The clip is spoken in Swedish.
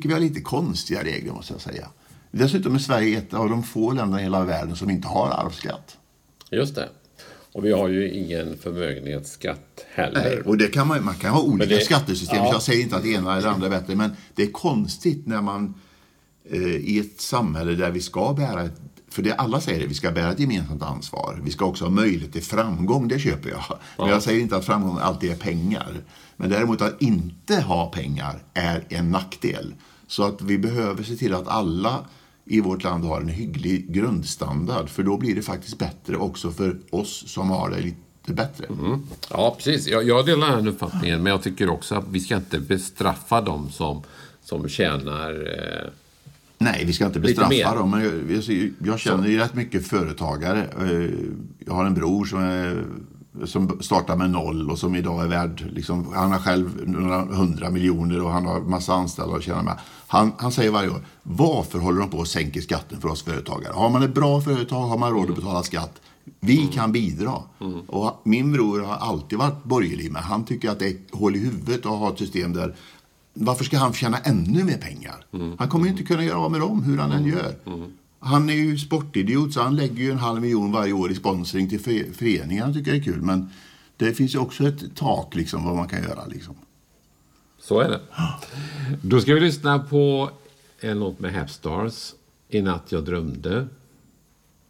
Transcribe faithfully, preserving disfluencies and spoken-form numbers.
tycker vi har lite konstiga regler, måste jag säga. Dessutom är Sverige ett av de få länder i hela världen som inte har arvsskatt. Just det. Och vi har ju ingen förmögenhetsskatt heller. Nej, och det kan man, man kan ha olika det, skattesystem. Ja. Jag säger inte att det ena eller andra är bättre, men det är konstigt när man eh, i ett samhälle där vi ska bära ett, för det alla säger det, vi ska bära ett gemensamt ansvar. Vi ska också ha möjlighet till framgång, det köper jag. Ja. Men jag säger inte att framgång alltid är pengar. Men däremot att inte ha pengar är en nackdel. Så att vi behöver se till att alla i vårt land har en hygglig grundstandard. För då blir det faktiskt bättre också för oss som har det lite bättre. Mm. Ja, precis. Jag, jag delar den uppfattningen. Men jag tycker också att vi ska inte bestraffa dem som, som tjänar... Eh, Nej, vi ska inte bestraffa dem. Men jag, jag, jag känner ju rätt mycket företagare. Jag har en bror som är... som startar med noll och som idag är värd, liksom, han har själv några hundra miljoner och han har massa anställda att tjäna med. Han, han säger varje år, varför håller de på att sänka skatten för oss företagare? Har man ett bra företag har man råd att betala skatt. Vi mm. kan bidra. Mm. Och min bror har alltid varit borgerlig, men han tycker att det är hål i huvudet att ha ett system där, varför ska han tjäna ännu mer pengar? Mm. Han kommer ju inte kunna göra av med dem hur han än gör. Mm. Han är ju sportidiot, så han lägger ju en halv miljon varje år i sponsring till föreningar. Han tycker det är kul, men det finns ju också ett tak liksom, vad man kan göra. Liksom. Så är det. Då ska vi lyssna på en låt med Half Stars, I natt jag drömde.